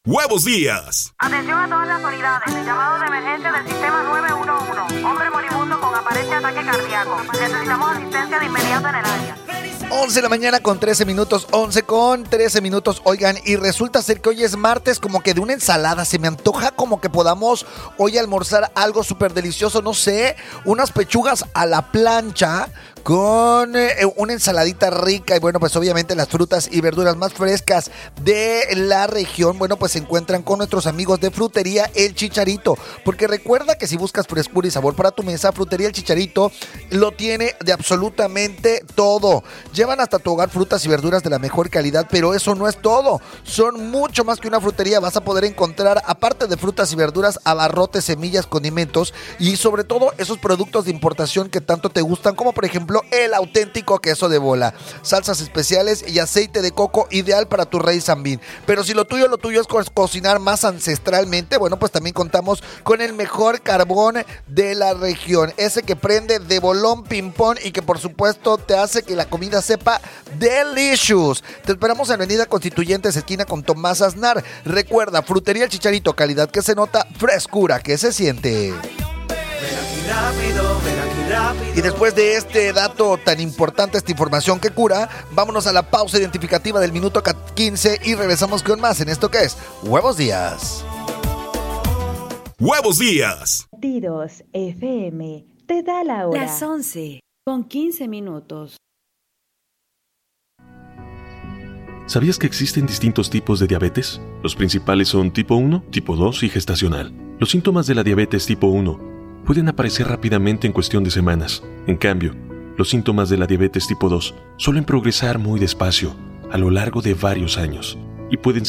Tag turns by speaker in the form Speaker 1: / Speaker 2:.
Speaker 1: Huevos Días.
Speaker 2: Atención a todas las unidades. Llamado de emergencia del sistema 911. Hombre moribundo con aparente ataque cardíaco. Necesitamos asistencia de inmediato en el área.
Speaker 3: 11 de la mañana con 13 minutos, 11 con 13 minutos, oigan, y resulta ser que hoy es martes, como que de una ensalada, se me antoja como que podamos hoy almorzar algo súper delicioso, no sé, unas pechugas a la plancha con una ensaladita rica y bueno, pues obviamente las frutas y verduras más frescas de la región, bueno, pues se encuentran con nuestros amigos de Frutería El Chicharito, porque recuerda que si buscas frescura y sabor para tu mesa, Frutería El Chicharito lo tiene de absolutamente todo. Llevan hasta tu hogar frutas y verduras de la mejor calidad, pero eso no es todo. Son mucho más que una frutería. Vas a poder encontrar, aparte de frutas y verduras, abarrotes, semillas, condimentos y sobre todo esos productos de importación que tanto te gustan, como por ejemplo el auténtico queso de bola, salsas especiales y aceite de coco ideal para tu rey Zambín. Pero si lo tuyo es cocinar más ancestralmente, bueno, pues también contamos con el mejor carbón de la región, ese que prende de bolón ping-pong y que por supuesto te hace que la comida sepa delicious. Te esperamos en Avenida Constituyentes, esquina con Tomás Aznar. Recuerda, Frutería El Chicharito, calidad que se nota, frescura que se siente. Y después de este dato tan importante, esta información que cura, vámonos a la pausa identificativa del minuto 15 y regresamos con más en esto que es Huevos Días.
Speaker 1: Huevos Días.
Speaker 4: Tidos FM te da la hora.
Speaker 5: Las 11 con 15 minutos.
Speaker 6: ¿Sabías que existen distintos tipos de diabetes? Los principales son tipo 1, tipo 2 y gestacional. Los síntomas de la diabetes tipo 1 pueden aparecer rápidamente en cuestión de semanas. En cambio, los síntomas de la diabetes tipo 2 suelen progresar muy despacio, a lo largo de varios años, y pueden